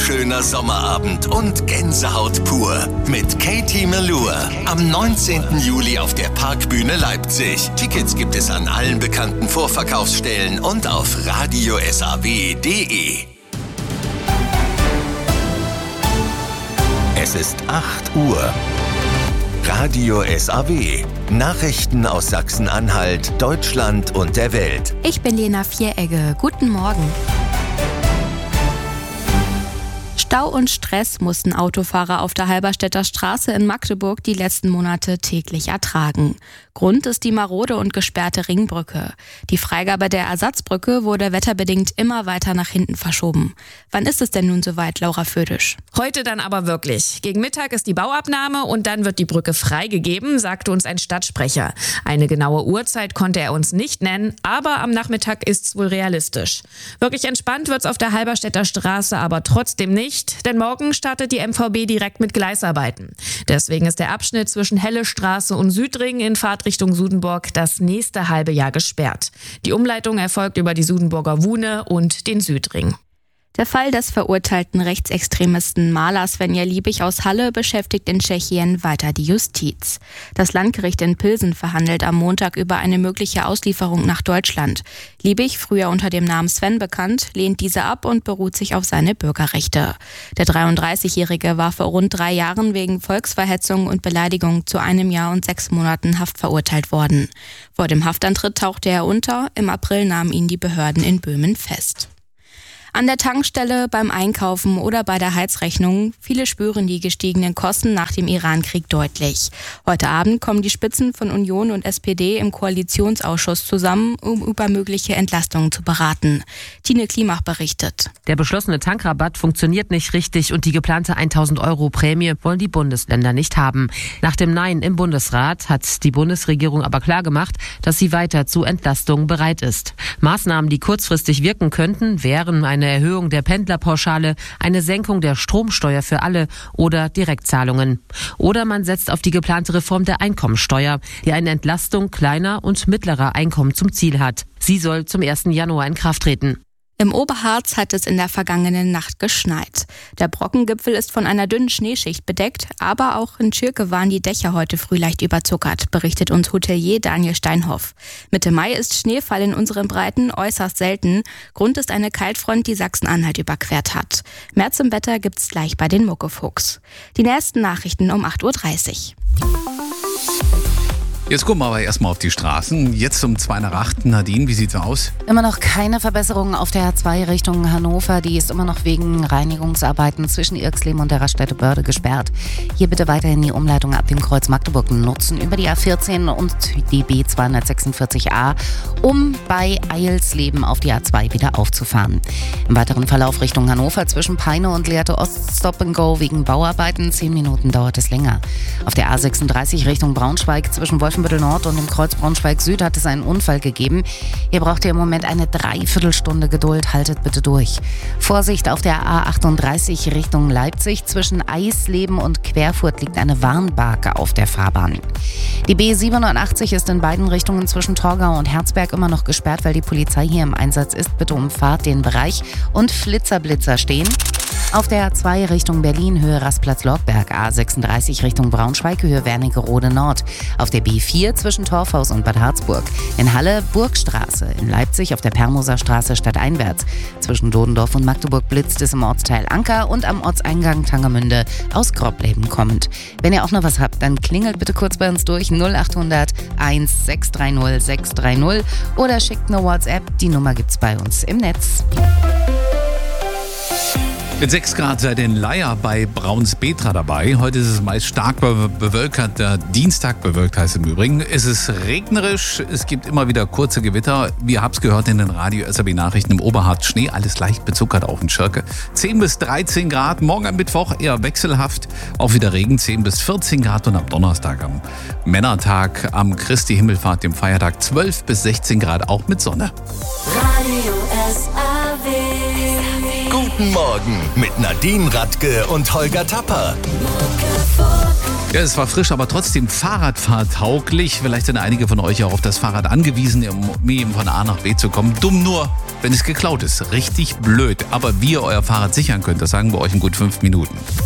wunderschöner Sommerabend und Gänsehaut pur mit Katie Melua am 19. Juli auf der Parkbühne Leipzig. Tickets gibt es an allen bekannten Vorverkaufsstellen und auf radiosaw.de. Es ist 8 Uhr. Radio SAW. Nachrichten aus Sachsen-Anhalt, Deutschland und der Welt. Ich bin Lena Vieregge. Guten Morgen. Stau und Stress mussten Autofahrer auf der Halberstädter Straße in Magdeburg die letzten Monate täglich ertragen. Grund ist die marode und gesperrte Ringbrücke. Die Freigabe der Ersatzbrücke wurde wetterbedingt immer weiter nach hinten verschoben. Wann ist es denn nun soweit, Laura Födisch? Heute dann aber wirklich. Gegen Mittag ist die Bauabnahme und dann wird die Brücke freigegeben, sagte uns ein Stadtsprecher. Eine genaue Uhrzeit konnte er uns nicht nennen, aber am Nachmittag ist's wohl realistisch. Wirklich entspannt wird's auf der Halberstädter Straße aber trotzdem nicht, denn morgen startet die MVB direkt mit Gleisarbeiten. Deswegen ist der Abschnitt zwischen Helle Straße und Südring in Fahrtrichtung Sudenburg das nächste halbe Jahr gesperrt. Die Umleitung erfolgt über die Sudenburger Wuhne und den Südring. Der Fall des verurteilten Rechtsextremisten Maler Svenja Liebig aus Halle beschäftigt in Tschechien weiter die Justiz. Das Landgericht in Pilsen verhandelt am Montag über eine mögliche Auslieferung nach Deutschland. Liebig, früher unter dem Namen Sven bekannt, lehnt diese ab und beruht sich auf seine Bürgerrechte. Der 33-Jährige war vor rund 3 Jahren wegen Volksverhetzung und Beleidigung zu 1 Jahr und 6 Monaten Haft verurteilt worden. Vor dem Haftantritt tauchte er unter. Im April nahmen ihn die Behörden in Böhmen fest. An der Tankstelle, beim Einkaufen oder bei der Heizrechnung, viele spüren die gestiegenen Kosten nach dem Iran-Krieg deutlich. Heute Abend kommen die Spitzen von Union und SPD im Koalitionsausschuss zusammen, um über mögliche Entlastungen zu beraten. Tine Klimach berichtet. Der beschlossene Tankrabatt funktioniert nicht richtig und die geplante 1.000 € Prämie wollen die Bundesländer nicht haben. Nach dem Nein im Bundesrat hat die Bundesregierung aber klargemacht, dass sie weiter zu Entlastungen bereit ist. Maßnahmen, die kurzfristig wirken könnten, wären eine Erhöhung der Pendlerpauschale, eine Senkung der Stromsteuer für alle oder Direktzahlungen. Oder man setzt auf die geplante Reform der Einkommensteuer, die eine Entlastung kleiner und mittlerer Einkommen zum Ziel hat. Sie soll zum 1. Januar in Kraft treten. Im Oberharz hat es in der vergangenen Nacht geschneit. Der Brockengipfel ist von einer dünnen Schneeschicht bedeckt, aber auch in Schirke waren die Dächer heute früh leicht überzuckert, berichtet uns Hotelier Daniel Steinhoff. Mitte Mai ist Schneefall in unseren Breiten äußerst selten. Grund ist eine Kaltfront, die Sachsen-Anhalt überquert hat. Mehr zum Wetter gibt's gleich bei den Muckefuchs. Die nächsten Nachrichten um 8.30 Uhr. Jetzt gucken wir aber erstmal auf die Straßen. Jetzt um 2:08. Nadine, wie sieht's aus? Immer noch keine Verbesserung auf der A2 Richtung Hannover. Die ist immer noch wegen Reinigungsarbeiten zwischen Irxleben und der Raststätte Börde gesperrt. Hier bitte weiterhin die Umleitung ab dem Kreuz Magdeburg nutzen über die A14 und die B246a, um bei Eilsleben auf die A2 wieder aufzufahren. Im weiteren Verlauf Richtung Hannover zwischen Peine und Lehrte Ost Stop and Go wegen Bauarbeiten. 10 Minuten dauert es länger. Auf der A36 Richtung Braunschweig zwischen Wolfenbüttel Nord und im Kreuz Braunschweig Süd hat es einen Unfall gegeben. Hier braucht ihr im Moment eine Dreiviertelstunde Geduld. Haltet bitte durch. Vorsicht auf der A38 Richtung Leipzig. Zwischen Eisleben und Querfurt liegt eine Warnbarke auf der Fahrbahn. Die B87 ist in beiden Richtungen zwischen Torgau und Herzberg immer noch gesperrt, weil die Polizei hier im Einsatz ist. Bitte umfahrt den Bereich und Flitzer stehen. Auf der A2 Richtung Berlin, Höhe Rastplatz-Lorberg, A36 Richtung Braunschweig, Höhe Wernigerode Nord. Auf der B4 zwischen Torfhaus und Bad Harzburg. In Halle Burgstraße, in Leipzig auf der Permoser Straße stadteinwärts. Zwischen Dodendorf und Magdeburg blitzt es im Ortsteil Anker und am Ortseingang Tangermünde aus Grobleben kommend. Wenn ihr auch noch was habt, dann klingelt bitte kurz bei uns durch 0800 1630 630 oder schickt eine WhatsApp. Die Nummer gibt's bei uns im Netz. Mit 6 Grad seid ihr in Leier bei Braunspetra dabei. Heute ist es meist stark bewölkt. Der Dienstag bewölkt heißt im Übrigen. Es ist regnerisch, es gibt immer wieder kurze Gewitter. Wir haben es gehört in den Radio-SRB-Nachrichten im Oberharz. Schnee, alles leicht bezuckert auf in Schirke. 10 bis 13 Grad, morgen am Mittwoch eher wechselhaft. Auch wieder Regen, 10 bis 14 Grad und am Donnerstag am Männertag, am Christi Himmelfahrt, dem Feiertag 12 bis 16 Grad, auch mit Sonne. Radio SAW. Guten Morgen mit Nadine Radke und Holger Tapper. Ja, es war frisch, aber trotzdem fahrradfahrtauglich. Vielleicht sind einige von euch auch auf das Fahrrad angewiesen, um eben von A nach B zu kommen. Dumm nur, wenn es geklaut ist. Richtig blöd. Aber wie ihr euer Fahrrad sichern könnt, das sagen wir euch in gut 5 Minuten.